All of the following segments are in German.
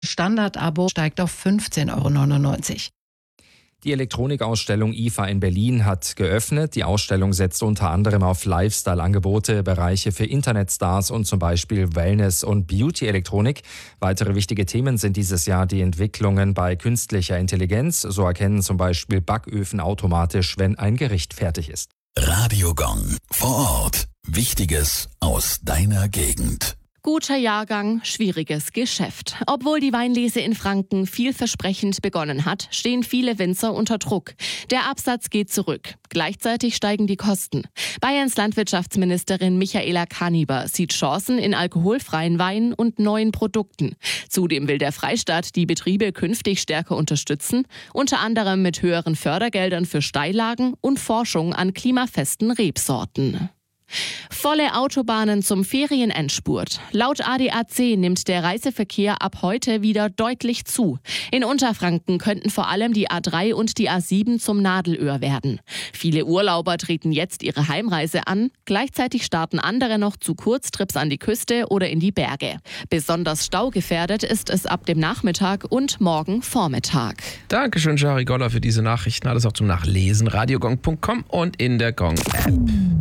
Standard-Abo steigt auf 15,99 €. Die Elektronikausstellung IFA in Berlin hat geöffnet. Die Ausstellung setzt unter anderem auf Lifestyle-Angebote, Bereiche für Internetstars und zum Beispiel Wellness- und Beauty-Elektronik. Weitere wichtige Themen sind dieses Jahr die Entwicklungen bei künstlicher Intelligenz. So erkennen zum Beispiel Backöfen automatisch, wenn ein Gericht fertig ist. Radio Gong vor Ort. Wichtiges aus deiner Gegend. Guter Jahrgang, schwieriges Geschäft. Obwohl die Weinlese in Franken vielversprechend begonnen hat, stehen viele Winzer unter Druck. Der Absatz geht zurück. Gleichzeitig steigen die Kosten. Bayerns Landwirtschaftsministerin Michaela Kaniber sieht Chancen in alkoholfreien Weinen und neuen Produkten. Zudem will der Freistaat die Betriebe künftig stärker unterstützen, unter anderem mit höheren Fördergeldern für Steillagen und Forschung an klimafesten Rebsorten. Volle Autobahnen zum Ferienendspurt. Laut ADAC nimmt der Reiseverkehr ab heute wieder deutlich zu. In Unterfranken könnten vor allem die A3 und die A7 zum Nadelöhr werden. Viele Urlauber treten jetzt ihre Heimreise an. Gleichzeitig starten andere noch zu Kurztrips an die Küste oder in die Berge. Besonders staugefährdet ist es ab dem Nachmittag und morgen Vormittag. Dankeschön, Shari Goller, für diese Nachrichten. Alles auch zum Nachlesen. radiogong.com und in der Gong-App.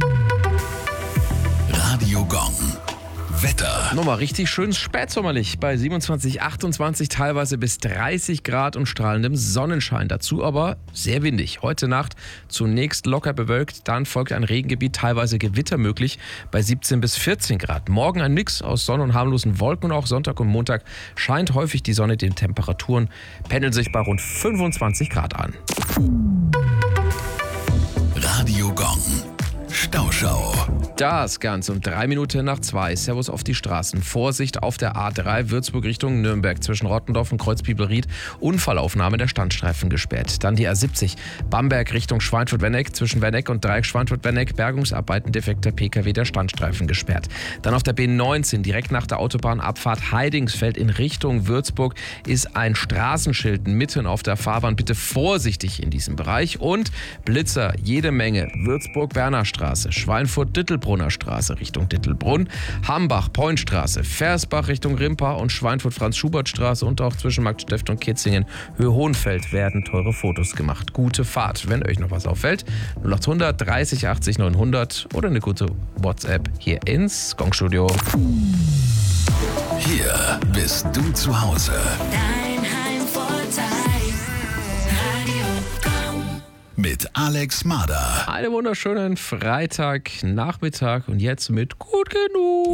Radio Gong. Wetter. Nochmal richtig schön spätsommerlich bei 27, 28, teilweise bis 30 Grad und strahlendem Sonnenschein. Dazu aber sehr windig. Heute Nacht zunächst locker bewölkt, dann folgt ein Regengebiet, teilweise Gewitter möglich bei 17 bis 14 Grad. Morgen ein Mix aus Sonne und harmlosen Wolken und auch Sonntag und Montag scheint häufig die Sonne. Die Temperaturen pendeln sich bei rund 25 Grad an. Radio Gong. Stauschau. Das Ganze um 3 Minuten nach 2. Servus auf die Straßen. Vorsicht auf der A3 Würzburg Richtung Nürnberg zwischen Rottendorf und Kreuzbibelried. Unfallaufnahme der Standstreifen gesperrt. Dann die A70 Bamberg Richtung Schweinfurt-Wenneck zwischen Wenneck und Dreieck Schweinfurt-Wenneck. Bergungsarbeiten defekter PKW der Standstreifen gesperrt. Dann auf der B19 direkt nach der Autobahnabfahrt Heidingsfeld in Richtung Würzburg ist ein Straßenschild mitten auf der Fahrbahn. Bitte vorsichtig in diesem Bereich. Und Blitzer jede Menge. Würzburg-Berner Straße, Schweinfurt-Dittelbrunner Straße Richtung Dittelbrunn, Hambach-Pointstraße, Versbach Richtung Rimpa und Schweinfurt-Franz-Schubert-Straße und auch zwischen Marktsteft und Kitzingen, Höhe-Hohenfeld werden teure Fotos gemacht. Gute Fahrt, wenn euch noch was auffällt. 0800 30 80 900 oder eine gute WhatsApp hier ins Gongstudio. Hier bist du zu Hause. Dein Heimvorteil. Radio Gong. Mit Alex Mader. Einen wunderschönen Freitagnachmittag und jetzt mit Gut genug.